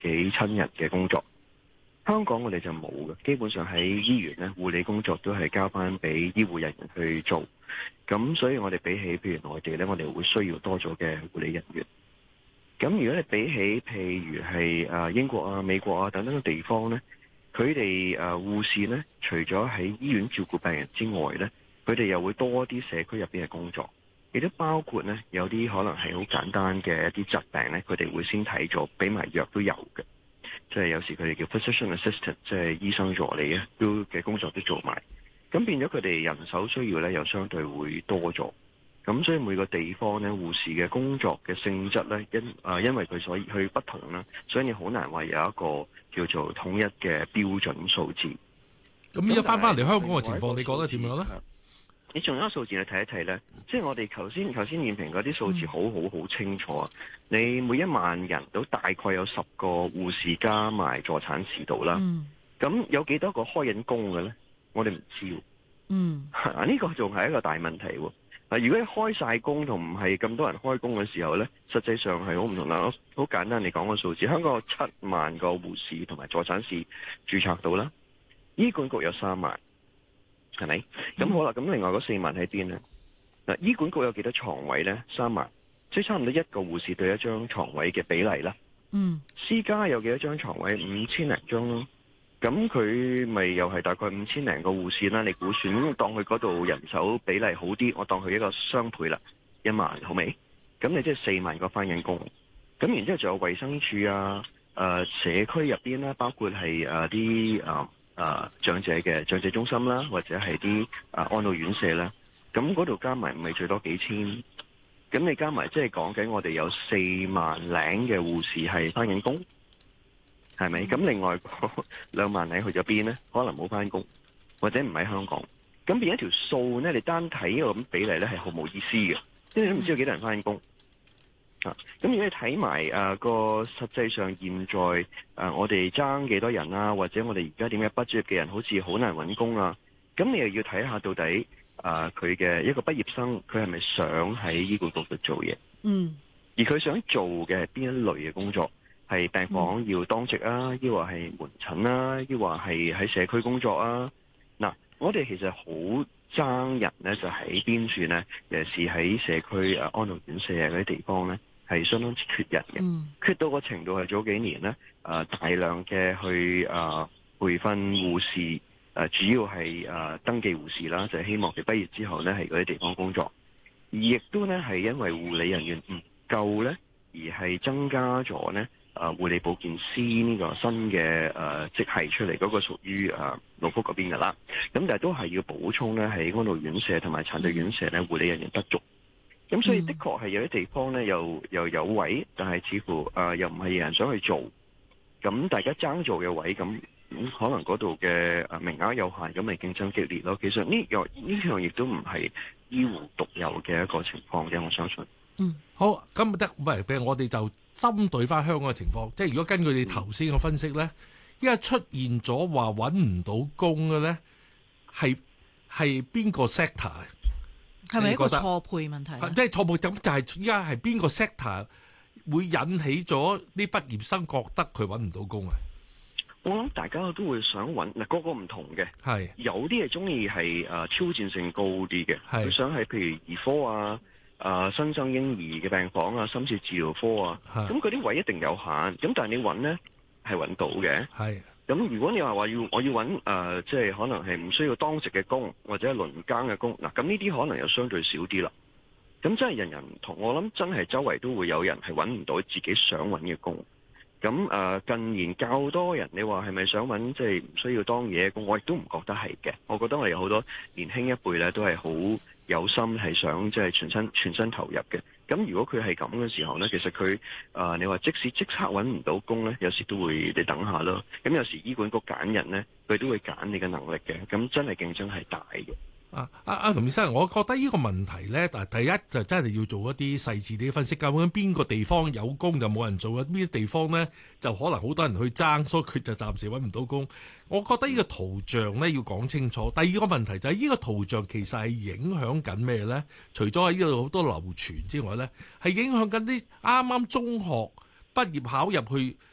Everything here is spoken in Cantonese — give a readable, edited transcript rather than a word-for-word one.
幾親人嘅工作。香港我哋就冇嘅，基本上喺醫院咧，護理工作都係交翻俾醫護人員去做。咁所以我哋比起譬如內地咧，我哋會需要多咗嘅護理人員。咁如果你比起譬如係英國啊、美國啊等等嘅地方咧，佢哋護士咧，除咗喺醫院照顧病人之外咧，佢哋又會多啲社區入邊嘅工作，亦都包括咧有啲可能係好簡單嘅一啲疾病咧，佢哋會先睇咗，俾埋藥都有嘅。即係有時佢哋叫 physician assistant， 即係醫生助理啊，都嘅工作都做埋。咁變咗佢哋人手需要咧，又相對會多咗。咁所以每個地方咧，護士嘅工作嘅性質咧，因為佢所以去不同啦，所以你好難話有一個叫做統一嘅標準數字。 咁依家翻嚟香港嘅情況，你覺得點樣咧？ 你仲有一個數字你睇一睇咧，即係我哋頭先燕平嗰啲數字好清楚啊！你每1萬人都大概有10個護士加埋助產士度啦。咁有幾多個開緊工嘅咧？我哋唔知。呢個仲係一個大問題喎。如果你開晒工同唔係咁多人開工嘅時候咧，實際上係好唔同啦。好簡單你講個數字，香港有7萬個護士同埋助產士註冊到啦，醫管局有3萬。係咪？咁好啦，咁另外嗰4萬喺邊呢？嗱，醫管局有幾多床位呢？3萬，即係差唔多1個護士對1張床位嘅比例啦。私家有幾多張床位？5000零張咯。咁佢咪又係大概5000零個護士啦？你估算，當佢嗰度人手比例好啲，我當佢一個雙倍啦，1萬好未？咁你即係4萬個返緊工。咁然之後仲有衛生署啊，社區入邊啦，包括係啲長者中心啦，或者係啲安老院舍啦，咁嗰度加埋唔係最多幾千，咁你加埋即係講緊我哋有4萬零嘅護士係返緊工，係咪？咁另外2萬零去咗邊呢？可能冇返工，或者唔喺香港，咁變一條數呢，你單睇呢個咁比例呢係毫無意思嘅，因為你都唔知有幾多人返緊工。咁如果你睇埋個實際上現在我哋爭幾多人啦，或者我哋而家點解畢業嘅人好似好難揾工啊？咁你又要睇下到底佢嘅一個畢業生佢係咪想喺醫管局度做嘢？而佢想做嘅係邊一類嘅工作？係病房要當值啊，抑或係門診啊，抑或係喺社區工作啊？嗱，我哋其實好爭人呢，就喺邊處呢？尤其是喺社區安老院舍嗰啲地方呢，係相當之缺人嘅，缺到個程度係早幾年呢，大量嘅去培訓護士，主要係登記護士啦，就係希望佢畢業之後呢，係嗰啲地方工作，而亦都呢，係因為護理人員唔夠呢，而係增加咗呢護理保健師呢個新嘅職系出嚟，嗰個屬於勞福嗰邊㗎啦，咁但係都係要補充呢，喺安老院舍同埋殘疾院舍呢，護理人員不足。咁所以的確係有啲地方咧，又有位，但係似乎又唔係有人想去做。咁大家爭做嘅位，咁可能嗰度嘅名額有限，咁咪競爭激烈咯。其實呢樣亦都唔係醫護獨有嘅一個情況嘅，我相信。 好，咁得，譬如我哋就針對翻香港嘅情況，即係如果根據你頭先嘅分析咧，依家出現咗話揾唔到工嘅咧，係邊個 sector？ 係咪一個錯配問題？ 即係錯配，咁就係依家係邊個 sector 會引起咗啲畢業生覺得佢揾唔到工啊？ 我諗大家都會想揾嗱，個個唔同嘅，係有啲係中意係挑戰性高啲嘅，佢想係譬如兒科新生嬰兒嘅病房啊、深切治療科啊，咁嗰啲位一定有限，咁但係你揾呢係揾到嘅，係。咁如果你話我要揾即係可能係唔需要當值嘅工或者係輪更嘅工，嗱咁呢啲可能又相對少啲啦。咁真係人人唔同，我諗真係周圍都會有人係揾唔到自己想揾嘅工。咁近年較多人，你話係咪想揾即係唔需要當嘢嘅工？我亦都唔覺得係嘅。我覺得我哋有好多年輕一輩咧，都係好有心係想即係全身投入嘅。咁如果佢係咁嘅時候呢，其實佢你話即使即刻揾唔到工呢，有時都會你等下咯。咁有時醫管局揀人呢，佢都會揀你嘅能力嘅。咁真係競爭係大嘅。 林醫生，我覺得呢個問題呢，第一就真係要做一啲細緻啲分析。究竟邊個地方有工就冇人做啊？邊啲地方呢，就可能好多人去爭，所以佢就暫時揾唔到工。我覺得呢個圖像呢，要講清楚。第二個問題就係呢個圖像其實係影響緊咩呢？除咗喺呢度好多流傳之外呢，係影響緊啲啱啱中學畢業考入去